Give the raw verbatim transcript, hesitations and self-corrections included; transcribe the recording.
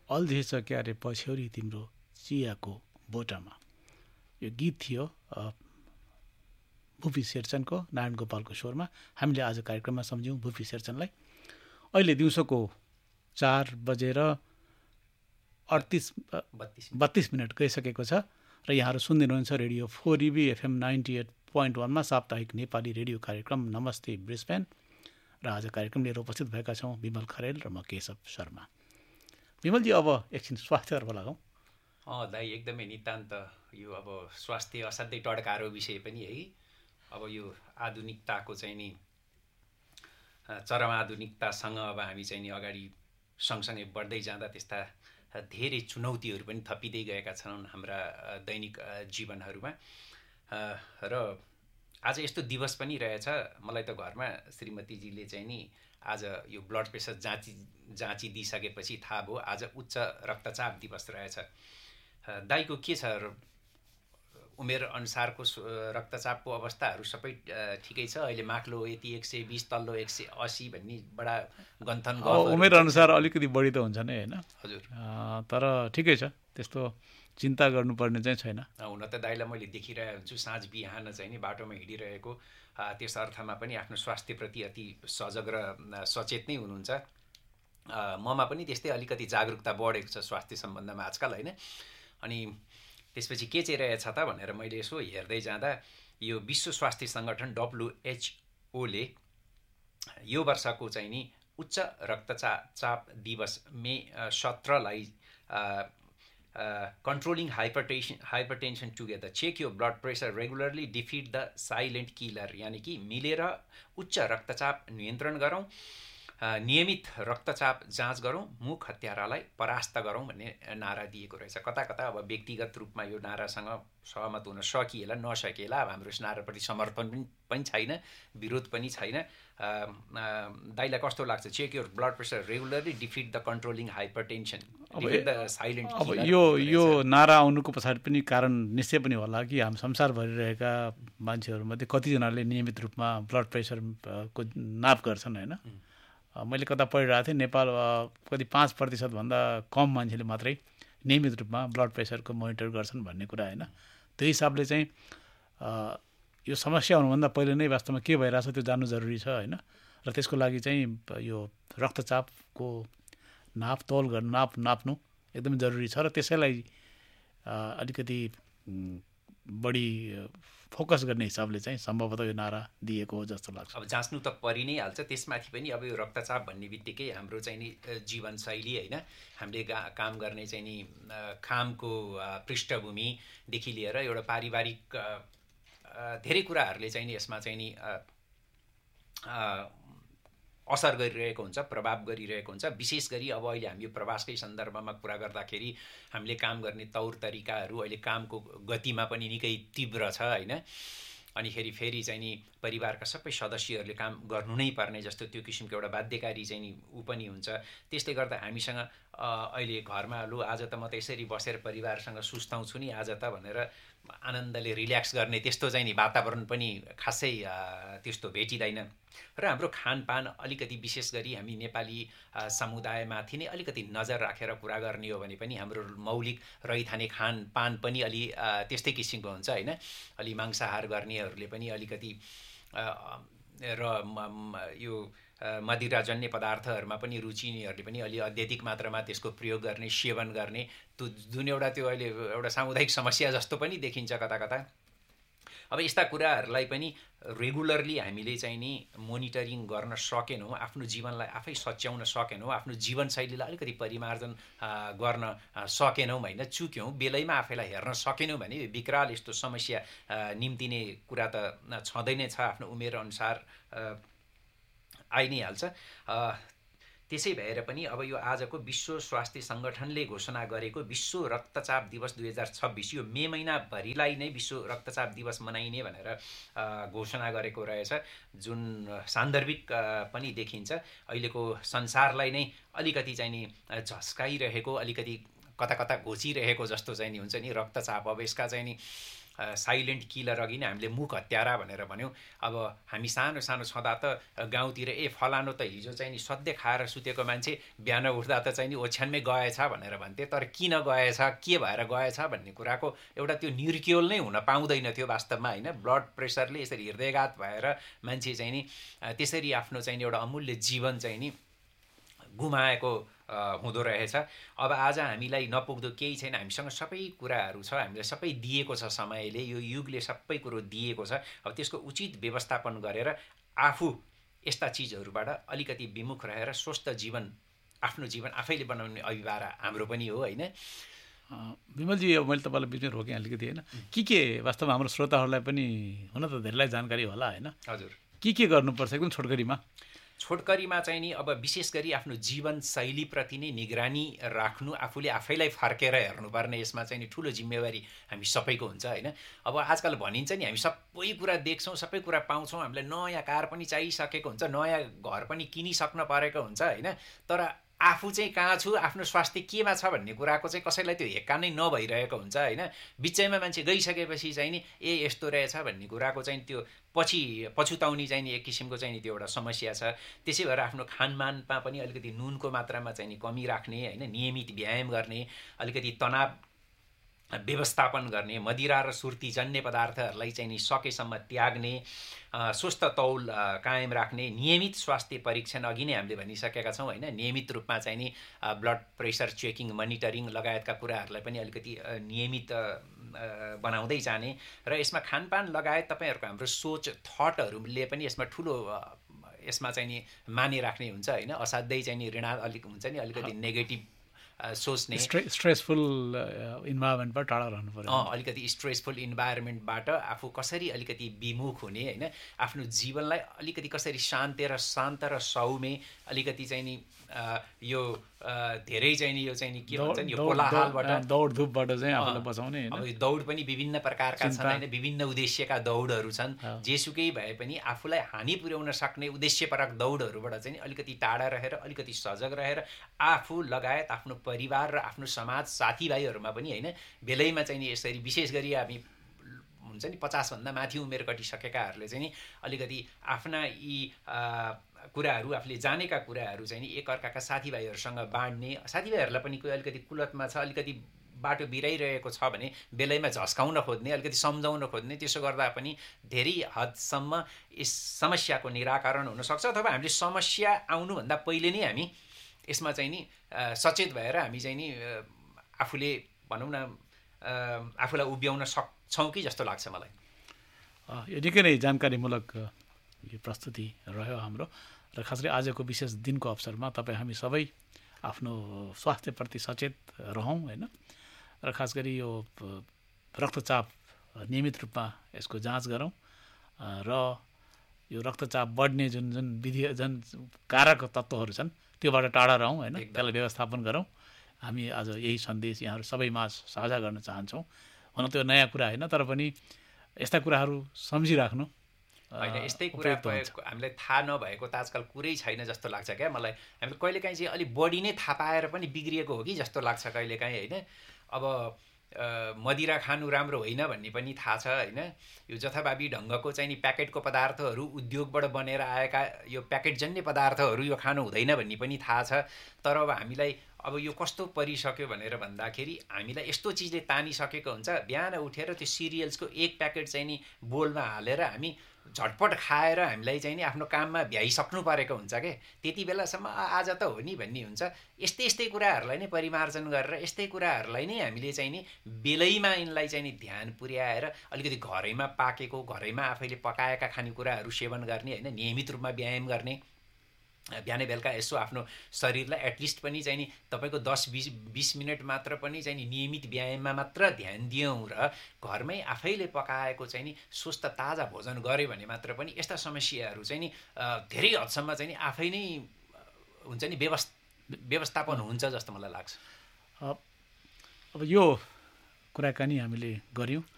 अल्झेछ क्यारे पछ्यौरी तिम्रो चियाको बोटामा। यो गीत थियो भुपी शेरचनको, नारायण गोपालको स्वरमा। हामीले आज कार्यक्रममा सम्झ्यौँ भुपी शेरचनलाई। अहिले दिउँसोको चार बजेर अडतिस बत्तिस मिनट गइसकेको छ र यहाँहरू सुन्दै हुनुहुन्छ रेडियो फोर इबी एफएम नाइन्टी एट पोइन्ट वानमा साप्ताहिक नेपाली रेडियो कार्यक्रम नमस्ते ब्रिस्बेन। र आज कार्यक्रम लिएर उपस्थित भएका छौँ विमल खरेल र म केशव शर्मा। विमलजी, अब एकछिन स्वास्थ्यतर्फ लागौँ। अँ दाइ, एकदमै नितान्त यो अब स्वास्थ्य असाध्यै टड्कारो विषय पनि है। अब यो आधुनिकताको चाहिँ नि चरम आधुनिकतासँग अब हामी चाहिँ नि अगाडि सँगसँगै बढ्दै जाँदा त्यस्ता धेरै चुनौतीहरू पनि थपिँदै गएका छन् हाम्रा दैनिक जीवनहरूमा। र आज यस्तो दिवस पनि रहेछ, मलाई त घरमा श्रीमतीजीले चाहिँ नि आज यो ब्लड प्रेसर जाँची जाँची दिइसकेपछि थाहा भयो आज उच्च रक्तचाप दिवस रहेछ। दाइको के छ, उमेर अनुसारको रक्तचापको अवस्थाहरू सबै ठिकै छ? अहिले माथिल्लो यति एक सय बिस तल्लो एक सय असी भन्ने बडा गन्थन गफ। उमेर अनुसार अलिकति बढी त हुन्छ नै होइन हजुर, तर ठिकै छ, त्यस्तो चिन्ता गर्नुपर्ने चाहिँ छैन। हुन त दाइलाई मैले देखिरहेको हुन्छु साँझ बिहान चाहिँ नि बाटोमा हिँडिरहेको, त्यस अर्थमा पनि आफ्नो स्वास्थ्यप्रति अति सजग र सचेत नै हुनुहुन्छ। ममा पनि त्यस्तै अलिकति जागरुकता बढेको छ स्वास्थ्य सम्बन्धमा आजकल होइन। अनि त्यसपछि के चाहिँ रहेछ त भनेर मैले यसो हेर्दै जाँदा यो विश्व स्वास्थ्य सङ्गठन डब्लुएचओले यो वर्षको चाहिँ नि उच्च रक्तचाप दिवस मे सत्रलाई controlling hypertension hypertension together, check यो blood pressure regularly, defeat the silent killer, यानि कि मिलेर उच्च रक्तचाप नियन्त्रण गरौँ, नियमित रक्तचाप जाँच गरौँ, मुख हत्यारालाई परास्त गरौँ भन्ने नारा दिएको रहेछ। कता कता अब व्यक्तिगत रूपमा यो नारासँग सहमत हुन सकिएला नसकिएला, अब हाम्रो यस नाराप्रति समर्थन पनि पनि छैन, विरोध पनि छैन। दाइलाई कस्तो लाग्छ? Check your blood pressure regularly, defeat the controlling hypertension, defeat the silent अब यो यो नारा आउनुको पछाडि पनि कारण निश्चय पनि होला कि हामी संसारभरि रहेका मान्छेहरूमध्ये कतिजनाले नियमित रूपमा ब्लड प्रेसरको नाप गर्छन् होइन। मैले कता पढिरहेको थिएँ, नेपाल कति पाँच प्रतिशतभन्दा कम मान्छेले मात्रै नियमित रूपमा ब्लड प्रेसरको मोनिटर गर्छन् भन्ने कुरा होइन। त्यो हिसाबले चाहिँ यो समस्या हुनुभन्दा पहिले नै वास्तवमा के भइरहेछ त्यो जान्नु जरुरी छ होइन। र त्यसको लागि चाहिँ यो रक्तचापको नाप तौल गर्नु नाप नाप्नु एकदमै जरुरी छ र त्यसैलाई अलिकति बढी फोकस गर्ने हिसाबले चाहिँ सम्भवतः यो नारा दिएको हो जस्तो लाग्छ। अब जाँच्नु त परि नै हाल्छ, त्यसमाथि पनि अब यो रक्तचाप भन्ने बित्तिकै हाम्रो चाहिँ नि जीवनशैली होइन, हामीले काम गर्ने चाहिँ नि कामको पृष्ठभूमिदेखि लिएर एउटा पारिवारिक धेरै कुराहरूले चाहिँ नि यसमा चाहिँ नि असर गरिरहेको हुन्छ, प्रभाव गरिरहेको हुन्छ। विशेष गरी अब अहिले हामी यो प्रवासकै सन्दर्भमा कुरा गर्दाखेरि हामीले काम गर्ने तौर तरिकाहरू अहिले कामको गतिमा पनि निकै तीव्र छ होइन। अनिखेरि फेरि चाहिँ नि परिवारका सबै सदस्यहरूले काम गर्नु नै पर्ने जस्तो त्यो किसिमको एउटा बाध्यकारी चाहिँ नि ऊ पनि हुन्छ। त्यसले गर्दा हामीसँग अहिले घरमा लु आज त म त यसरी बसेर परिवारसँग सुस्ताउँछु नि आज त भनेर आनन्दले रिल्याक्स गर्ने त्यस्तो चाहिँ नि वातावरण पनि खासै त्यस्तो भेटिँदैन। र हाम्रो खानपान अलिकति विशेष गरी हामी नेपाली समुदायमाथि नै अलिकति नजर राखेर कुरा गर्ने हो भने पनि हाम्रो मौलिक रहिथाने खानपान पनि अलि त्यस्तै किसिमको हुन्छ होइन। अलि मांसाहार गर्नेहरूले पनि अलिकति र यो मदिराजन्य पदार्थहरूमा पनि रुचिनेहरूले पनि अलि अत्यधिक मात्रामा त्यसको प्रयोग गर्ने सेवन गर्ने त्यो जुन एउटा त्यो अहिले एउटा सामुदायिक समस्या जस्तो पनि देखिन्छ कता कता। अब यस्ता कुराहरूलाई पनि रेगुलरली हामीले चाहिँ नि मोनिटरिङ गर्न सकेनौँ, आफ्नो जीवनलाई आफै सच्याउन सकेनौँ, आफ्नो जीवनशैलीलाई अलिकति परिमार्जन गर्न सकेनौँ होइन, चुक्यौँ, बेलैमा आफैलाई हेर्न सकेनौँ भने विकराल यस्तो समस्या निम्तिने कुरा त छँदै नै छ, आफ्नो उमेर अनुसार आइ नै हाल्छ। त्यसै भएर पनि अब यो आजको विश्व स्वास्थ्य सङ्गठनले घोषणा गरेको विश्व रक्तचाप दिवस दुई हजार छब्बिस यो मे महिनाभरिलाई नै विश्व रक्तचाप दिवस मनाइने भनेर घोषणा गरेको रहेछ, जुन सान्दर्भिक पनि देखिन्छ। अहिलेको संसारलाई नै अलिकति चाहिँ नि झस्काइरहेको, अलिकति कता कता घोचिरहेको जस्तो चाहिँ नि हुन्छ नि रक्तचाप। अब यसका चाहिँ नि साइलेन्ट किलर अघि नै हामीले मुख हत्यारा भनेर भन्यौँ। अब हामी सानो सानो छँदा त गाउँतिर ए फलानु त हिजो चाहिँ नि सधैँ खाएर सुतेको मान्छे बिहान उठ्दा त चाहिँ नि ओछ्यानमै गएछ भनेर भन्थे। तर किन गएछ, के भएर गएछ भन्ने कुराको एउटा त्यो निर्क्योल नै हुन पाउँदैन थियो वास्तवमा होइन। ब्लड प्रेसरले यसरी हृदयघात भएर मान्छे चाहिँ नि त्यसरी आफ्नो चाहिँ एउटा अमूल्य जीवन चाहिँ नि गुमाएको हुँदो रहेछ। अब आज हामीलाई नपुग्दो केही छैन, हामीसँग सबै कुराहरू छ, हामीलाई सबै दिएको छ, समयले यो युगले सबै कुरो दिएको छ। अब त्यसको उचित व्यवस्थापन गरेर आफू यस्ता चिजहरूबाट अलिकति विमुख रहेर स्वस्थ जीवन आफ्नो जीवन आफैले बनाउने अभिभार हाम्रो पनि हो होइन। विमलजी, अब मैले तपाईँलाई बिचमा रोकेँ अलिकति होइन, के के वास्तवमा हाम्रो श्रोताहरूलाई पनि हुन त धेरैलाई जानकारी होला होइन, हजुर के के गर्नुपर्छ एकदम छोटकरीमा? छोटकरीमा चाहिँ नि अब विशेष गरी आफ्नो जीवनशैलीप्रति नै निगरानी राख्नु, आफूले आफैलाई फर्केर हेर्नुपर्ने यसमा चाहिँ नि ठुलो जिम्मेवारी हामी सबैको हुन्छ होइन। अब आजकल भनिन्छ नि हामी सबै कुरा देख्छौँ, सबै कुरा पाउँछौँ, हामीलाई नयाँ कार पनि चाहिसकेको हुन्छ, नयाँ घर पनि किनिसक्न परेको हुन्छ होइन। तर आफू चाहिँ कहाँ छु, आफ्नो स्वास्थ्य केमा छ भन्ने कुराको चाहिँ कसैलाई त्यो हेक्का नै नभइरहेको हुन्छ होइन। बिचैमा मान्छे गइसकेपछि चाहिँ नि ए यस्तो रहेछ भन्ने कुराको चाहिँ त्यो पछि पछुताउने चाहिँ नि एक किसिमको चाहिँ नि त्यो एउटा समस्या छ। त्यसै भएर आफ्नो खानपानमा पनि अलिकति नुनको मात्रामा चाहिँ नि कमी राख्ने होइन, नियमित व्यायाम गर्ने, अलिकति तनाव व्यवस्थापन गर्ने, मदिरा र सुर्तीजन्य पदार्थहरूलाई चाहिँ नि सकेसम्म त्याग्ने, स्वस्थ तौल कायम राख्ने, नियमित स्वास्थ्य परीक्षण अघि नै हामीले भनिसकेका छौँ होइन। नियमित रूपमा चाहिँ नि ब्लड प्रेसर चेकिङ, मोनिटरिङ लगायतका कुराहरूलाई पनि अलिकति नियमित बनाउँदै जाने र यसमा खानपान लगायत तपाईँहरूको हाम्रो सोच थटहरूले पनि यसमा ठुलो यसमा चाहिँ नि मानिराख्ने हुन्छ होइन। असाध्यै चाहिँ नि ऋणा अलिक हुन्छ नि, अलिकति नेगेटिभ सोच्ने, स्ट्रेसफुल इन्भाइरोमेन्टबाट टाढा रहनु पर्यो। अँ अलिकति स्ट्रेसफुल इन्भाइरोमेन्टबाट आफू कसरी अलिकति विमुख हुने होइन, आफ्नो जीवनलाई अलिकति कसरी शान्त र शान्त र सौम्य अलिकति चाहिँ नि यो धेरै चाहिँ नि यो चाहिँ नि के भन्छ नि यो कोलाहलबाट दौडधुपबाट चाहिँ आफूलाई बचाउने। अब यो दौड पनि विभिन्न प्रकारका छन् होइन, विभिन्न उद्देश्यका दौडहरू छन्। जेसुकै भए पनि आफूलाई हानि पुर्याउन सक्ने उद्देश्यपरक दौडहरूबाट चाहिँ अलिकति टाढा रहेर अलिकति सजग रहेर आफू लगायत आफ्नो परिवार र आफ्नो समाज साथीभाइहरूमा पनि होइन बेलैमा चाहिँ नि यसरी विशेष गरी हामी हुन्छ नि पचासभन्दा माथि उमेर कटिसकेकाहरूले चाहिँ नि अलिकति आफ्ना यी कुराहरू आफूले जानेका कुराहरू चाहिँ नि एकअर्काका साथीभाइहरूसँग बाँड्ने, साथीभाइहरूलाई पनि कोही अलिकति कुलतमा छ, अलिकति बाटो बिराइरहेको छ भने बेलैमा झस्काउन खोज्ने, अलिकति सम्झाउन खोज्ने, त्यसो गर्दा पनि धेरै हदसम्म यस समस्याको निराकरण हुनसक्छ। अथवा हामीले समस्या आउनुभन्दा पहिले नै हामी यसमा चाहिँ नि सचेत भएर हामी चाहिँ नि आफूले भनौँ न आफूलाई उभ्याउन सक्छौँ कि जस्तो लाग्छ मलाई। यो निकै नै जानकारीमूलक यो प्रस्तुति रह्यो हाम्रो र खास गरी आजको विशेष दिनको अवसरमा तपाईँ हामी सबै आफ्नो स्वास्थ्यप्रति सचेत रहौँ होइन। र खास गरी यो रक्तचाप नियमित रूपमा यसको जाँच गरौँ र यो रक्तचाप बढ्ने जुन जुन विधि जुन कारक तत्त्वहरू छन् त्योबाट टाढा रहौँ होइन, त्यसलाई व्यवस्थापन गरौँ। हामी आज यही सन्देश यहाँहरू सबैमा साझा गर्न चाहन्छौँ। हुन त्यो नयाँ कुरा होइन, तर पनि यस्ता कुराहरू सम्झिराख्नु होइन। यस्तै कुरा भएको हामीलाई थाहा नभएको त आजकल कुरै छैन जस्तो लाग्छ क्या मलाई। हामीले कहिलेकाहीँ चाहिँ अलिक बढी नै थाहा पाएर पनि बिग्रिएको हो कि जस्तो लाग्छ कहिलेकाहीँ होइन। अब मदिरा खानु राम्रो होइन भन्ने पनि थाहा छ होइन। यो जथाभावी ढङ्गको चाहिँ नि प्याकेटको पदार्थहरू उद्योगबाट बनेर आएका यो प्याकेटजन्य पदार्थहरू यो खानु हुँदैन भन्ने पनि थाहा छ। तर अब हामीलाई अब यो कस्तो परिसक्यो भनेर भन्दाखेरि हामीलाई यस्तो चिजले तानिसकेको हुन्छ, बिहान उठेर त्यो सिरियल्सको एक प्याकेट चाहिँ नि बोलमा हालेर हामी झटपट खाएर हामीलाई चाहिँ नि आफ्नो काममा भ्याइसक्नु परेको हुन्छ के, त्यति बेलासम्म आज त हो नि भन्ने हुन्छ। यस्तै यस्तै कुराहरूलाई नै परिमार्जन गरेर यस्तै कुराहरूलाई नै हामीले चाहिँ नि बेलैमा यिनलाई चाहिँ नि ध्यान पुर्याएर अलिकति घरैमा पाकेको घरैमा आफैले पकाएका खानेकुराहरू सेवन गर्ने होइन, नियमित रूपमा व्यायाम गर्ने, बिहानै बेलुका यसो आफ्नो शरीरलाई एटलिस्ट पनि चाहिँ नि तपाईँको दस बिस बिस मिनट मात्र पनि चाहिँ नि नियमित व्यायाममा मात्र ध्यान दियौँ र घरमै आफैले पकाएको चाहिँ नि स्वस्थ ताजा भोजन गऱ्यो भने मात्र पनि यस्ता समस्याहरू चाहिँ नि धेरै हदसम्म चाहिँ नि आफै नै हुन्छ नि व्यवस्था व्यवस्थापन हुन्छ जस्तो मलाई लाग्छ। अब यो कुराकानी हामीले गऱ्यौँ